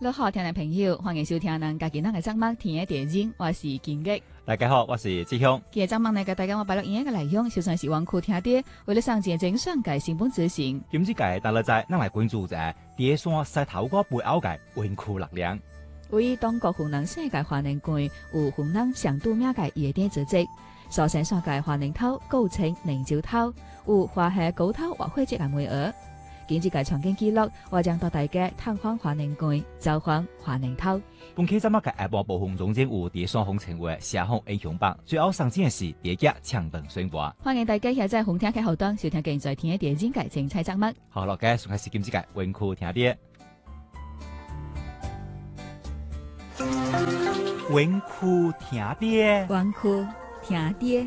你好，聽眾朋友，歡迎收聽咱家己咱嘅節目《天嘅地景》，我是金吉。 大家好，我是志雄。 今日節目呢，給大家我擺落影嘅內容，首先是灣區聽啲，為了上前精選嘅成本資訊。 今次嘅大家仔，咱來關注者第一山西頭哥背後嘅灣區力量。 為中國雲南省嘅華寧區有雲南上都名嘅夜店組織，所生產嘅華寧頭、高清寧椒頭，有華夏高頭或會節嘅美鵝。今次嘅場景記錄，我將帶大家探訪華寧區，走訪華寧頭。 本期節目嘅下半部分總結有第三風情為社風英雄榜，最後上線嘅是第一家搶燈宣佈。 歡迎大家喺在紅廳嘅後端收聽現在天嘅地景嘅精彩節目。 好，落嘅仲係是今次嘅灣區聽啲。灣區聽啲， 灣區聽啲。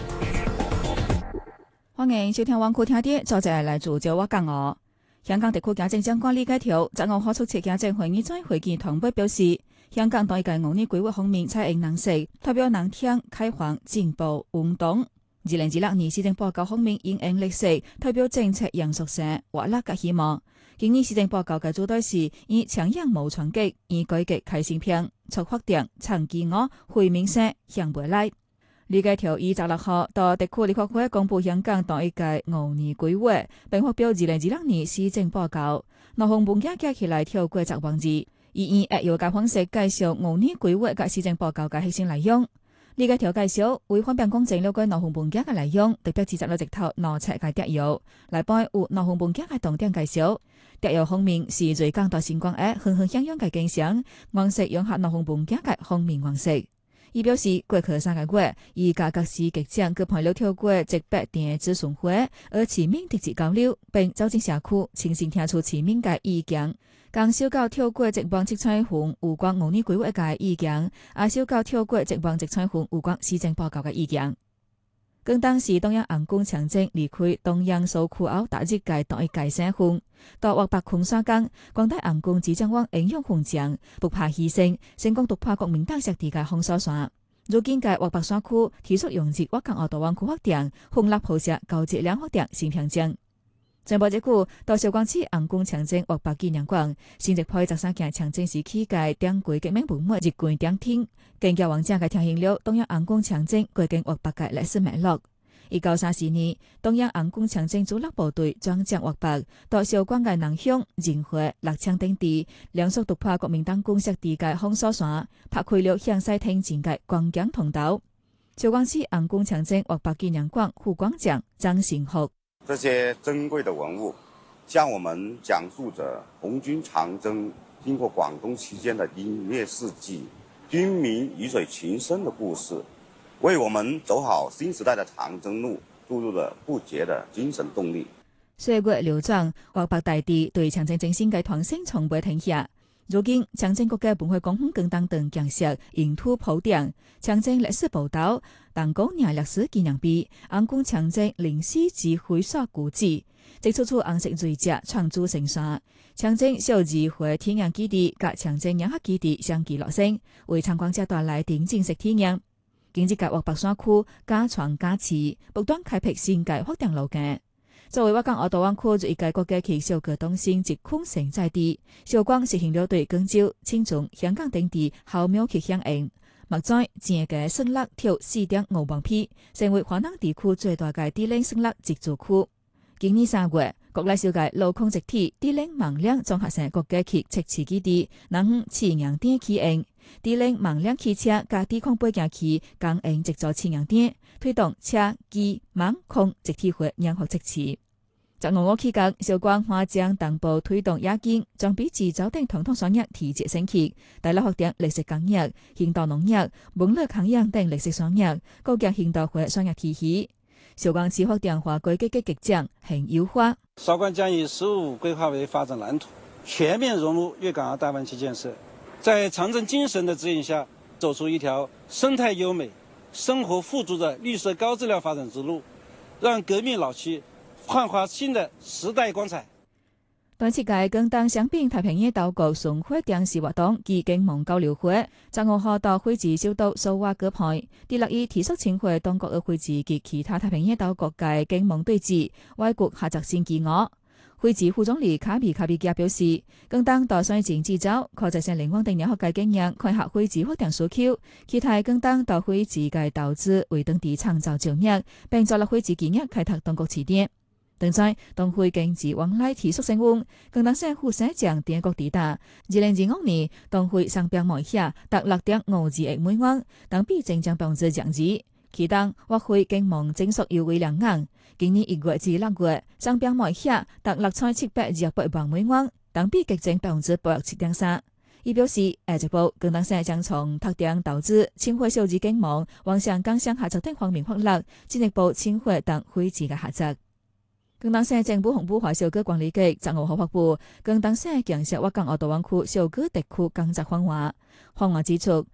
歡迎收聽灣區聽啲，作者來自就我講我。香港特區行政長官李家超15號出席行政會議在會見同步表示，香港對嘅5年規劃方面採用能勢，代表能聽開放進步運動。2026年施政報告方面應用歷史，代表政策嚴肅性、活力嘅希望。今年施政報告嘅主題是以強硬無衝擊，以改革開新篇，促發展、長期我、惠民生向未來。李家超16號到特區立法會公布香港當一屆5年規劃，並發表2026年施政報告。內容本家加起來跳過10萬字，以扼要嘅方式介紹5年規劃嘅施政報告嘅核心內容。李家超介紹為方便公正了解內容本家嘅內容，特別製作了一套腦冊嘅摘要，來幫有內容本家嘅重點介紹。摘要方面是最講到星光嘅恆恆響響嘅景象，顏色融合內容本家嘅方面顏色。伊表示，過去3個月，以各司局長佢配了跳過100場諮詢會，而全面直接交流，並走進社區，親身聽出全面嘅意見。更收到跳過職棒職採訪有關5年規劃嘅意見，也收到跳過職棒職採訪有關施政報告嘅意見。更當時中央紅軍長征離開東陽蘇區後打擊嘅當一屆省份，到獲白空山崗，廣大紅軍只將往英勇奮戰，不怕犧牲，成功突破國民黨設置嘅封鎖線。如今嘅獲白山區提出用至我港澳大灣區發展，建立鋪設高質量發展新篇章。前不久到韶關市紅軍長征獲白紀念館，新一批13件長征時期嘅典規革命文物入館點聽，更叫王者嘅聽行了東陽紅軍長征過境獲白嘅歷史脈絡。1934年，東陽紅軍長征主力部隊轉戰獲白，到韶關嘅南鄉、仁惠、樂昌等地，連續突破國民黨軍設置嘅封鎖線，拍開了向西挺進嘅光江通道。韶關市紅軍長征獲白紀念館副館長張成福。 這些珍貴的文物，向我們講述着紅軍長征經過廣東期間的英烈事蹟、軍民魚水情深的故事，為我們走好新時代的長征路注入了不竭的精神動力。 歲月流轉，獲白大地對長征精神嘅傳承從未停下。如今，長征國嘅文化功能更當等建設沿途鋪墊，長征歷史報道、當高年歷史紀念碑、紅軍長征歷史指揮所古蹟，即處處紅色瑞隻創築成山。長征小指揮體驗基地及長征演習基地相繼落成，為參觀者帶來定正式體驗。經濟界獲白山區加長加持，不斷開闢新界發展路徑。作為我港澳大灣區一屆國家級小國東升疾控城在地，韶關實行了對廣州、青州、香港等地巧妙去響應。目前正嘅省立跳4.5萬匹，成為華南地區最大嘅低齡省立自治區。今年3月，國內小嘅陸空直體低齡盲兩綜合性國家級測試基地，南試驗點起用，低齡盲兩汽車加低空背景器供應直做試驗點，推動車機盲空直體化研發測試。15號期間，韶關花江東部推動亞建，將比自走等傳統產業提質升級，大力發展綠色工業、現代農業、文旅康養等綠色產業，構建現代化產業體系。韶關市發展化改革嘅局長很優化。 韶關將以15規劃為發展藍圖，全面融入粵港澳大灣區建設，在長征精神的指引下，走出一條生態優美、生活富足的綠色高質量發展之路，讓革命老區煥發新的時代光彩。 本次屆更當香檳太平洋島國巡迴電視活動及經貿交流會，15號到會址小島蘇瓦舉辦，致力於提速前回當國嘅會址及其他太平洋島國嘅經貿對峙，外國合作先機我。 會址副總理卡比加表示，更當打算前指走，確實性靈光等人學界經驗，開下會址發展需求，期待更當到會址嘅投資為當地創造就業，並作立會址建業開拓當國起點。另在當會經濟往來提速升溫，更當省副省長點國地打，2025年當會商標賣額達6.52億美元，當比正將2%降至。其當或會經望整數優惠兩硬，今年1月至6月商標賣額達6,728萬美元，當比激增87.3%。伊表示，下一步更當省將從特定投資、青花小資經貿、往上港商合作等方面發力，進一步深化等會址嘅合作。更當省政府紅布華小區管理局15號發布，更當省建設粵港澳大灣區小區特區工作方案。方案指出，